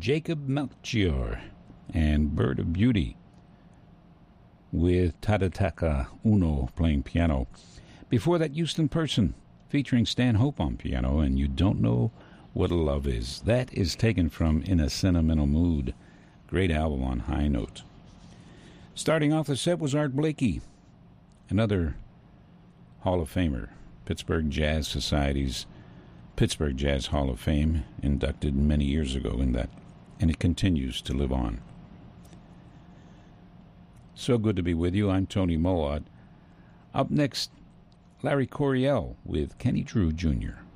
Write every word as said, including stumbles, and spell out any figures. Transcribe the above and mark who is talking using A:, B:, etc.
A: Jacob Melchior and Bird of Beauty, with Tadataka Uno playing piano. Before that, Houston Person featuring Stan Hope on piano, and You Don't Know What a Love Is. That is taken from In a Sentimental Mood. Great album on High Note. Starting off the set was Art Blakey, another Hall of Famer, Pittsburgh Jazz Society's Pittsburgh Jazz Hall of Fame, inducted many years ago in that, and it continues to live on. So good to be with you. I'm Tony Moad. Up next, Larry Coryell with Kenny Drew Junior